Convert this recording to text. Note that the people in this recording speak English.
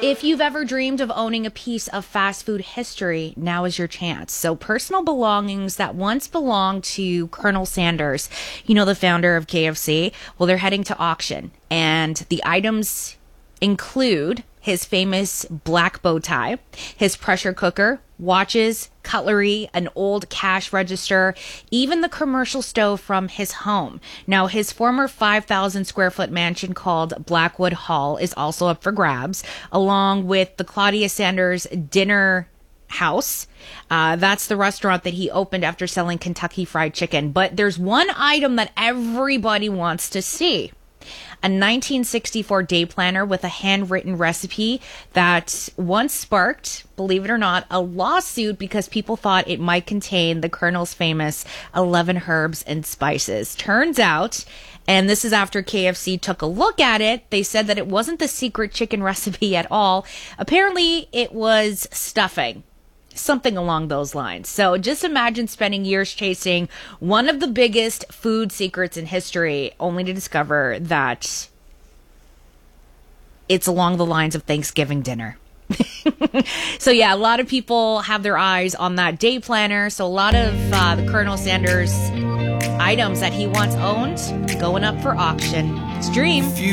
If you've ever dreamed of owning a piece of fast food history, now is your chance. So personal belongings that once belonged to Colonel Sanders, the founder of KFC, well, they're heading to auction. And the items include his famous black bow tie, his pressure cooker, watches, cutlery, an old cash register, even the commercial stove from his home. Now, his former 5,000 square foot mansion called Blackwood Hall is also up for grabs, along with the Claudia Sanders Dinner House. That's the restaurant that he opened after selling Kentucky Fried Chicken. But there's one item that everybody wants to see. A 1964 day planner with a handwritten recipe that once sparked, believe it or not, a lawsuit because people thought it might contain the Colonel's famous 11 herbs and spices. Turns out, and this is after KFC took a look at it, they said that it wasn't the secret chicken recipe at all. Apparently, it was stuffing. Something along those lines. So just imagine spending years chasing one of the biggest food secrets in history, only to discover that it's along the lines of Thanksgiving dinner. So yeah, a lot of people have their eyes on that day planner. So a lot of the Colonel Sanders items that he once owned going up for auction. It's Dream.